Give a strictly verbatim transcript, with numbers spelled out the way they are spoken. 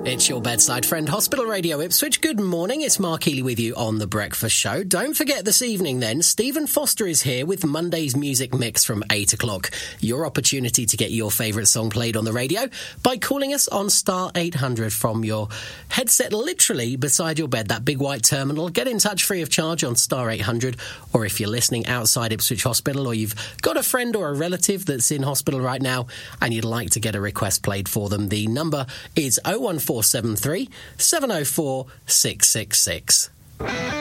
It's your bedside friend, Hospital Radio Ipswich. Good morning, it's Mark Healy with you on The Breakfast Show. Don't forget this evening then, Stephen Foster is here with Monday's Music Mix from eight o'clock. Your opportunity to get your favourite song played on the radio by calling us on star eight hundred from your headset literally beside your bed, that big white terminal. Get in touch free of charge on star eight hundred, or if you're listening outside Ipswich Hospital or you've got a friend or a relative that's in hospital right now and you'd like to get a request played for them, the number is oh one four seven three, seven oh four, six six six.